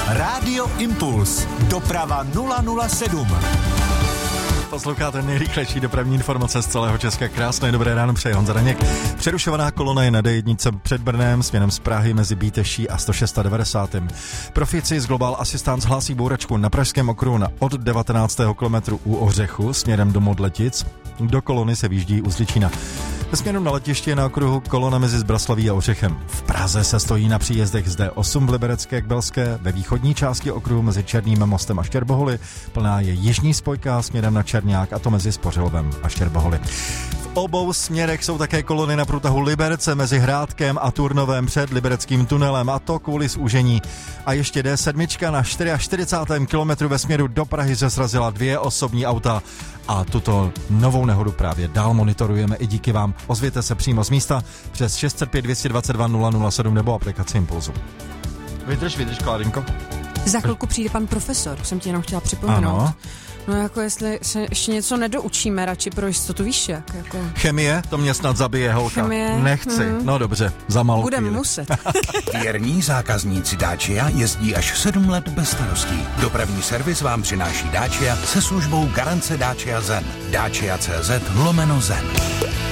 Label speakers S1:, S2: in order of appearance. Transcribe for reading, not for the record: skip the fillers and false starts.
S1: Rádio Impuls. Doprava 007.
S2: Posloucháte nejrychlejší dopravní informace z celého Česka. Krásné dobré ráno, přeje Honza Daněk. Přerušovaná kolona je na D1 před Brnem směrem z Prahy mezi Bíteší a 196. Profici z Global Assistance hlásí bouračku na Pražském okruhu od 19. kilometru u Ořechu směrem do Modletic. Do kolony se výjíždí u Zličína. Ve směru na letiště je na okruhu kolona mezi Zbraslaví a Ořechem. V Praze se stojí na příjezdech z D8 v Liberecké k Belské, ve východní části okruhu mezi Černým mostem a Štěrboholy. Plná je jižní spojka směrem na Černák, a to mezi Spořilovem a Štěrboholy. V obou směrech jsou také kolony na průtahu Liberce mezi Hrádkem a Turnovem před Libereckým tunelem, a to kvůli zúžení. A ještě D7 na 44. kilometru ve směru do Prahy se srazila 2 osobní auta. A tuto novou nehodu právě dál monitorujeme i díky vám. Ozvěte se přímo z místa přes 605 222 007 nebo aplikaci Impulzu. Vydrž, Kládinko.
S3: Za chvilku přijde pan profesor, jsem ti jenom chtěla připomenout.
S2: Ano.
S3: No jako jestli se ještě něco nedoučíme radši pro jistotu, víš jak? Jako...
S2: Chemie? To mě snad zabije, holka.
S3: Chemie?
S2: Nechci. No dobře, za malou
S3: Budeme
S2: chvíli.
S3: muset.
S1: Věrní zákazníci Dacia jezdí až 7 let bez starostí. Dopravní servis vám přináší Dacia se službou garance Dacia Zen. Dacia.cz/Zen.